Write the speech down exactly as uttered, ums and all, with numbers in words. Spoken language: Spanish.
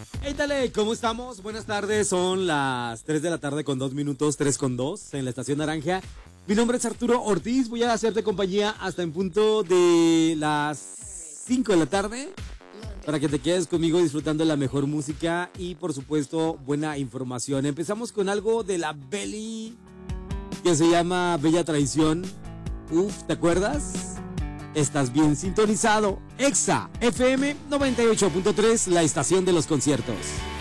Hey, dale, ¿cómo estamos? Buenas tardes, son las tres de la tarde con dos minutos, tres con dos en la Estación Naranja. Mi nombre es Arturo Ortiz, voy a hacerte compañía hasta en punto de las cinco de la tarde para que te quedes conmigo disfrutando la mejor música y por supuesto buena información. Empezamos con algo de la Belly que se llama Bella Traición. Uf, ¿te acuerdas? Estás bien sintonizado. Exa F M noventa y ocho punto tres, la estación de los conciertos.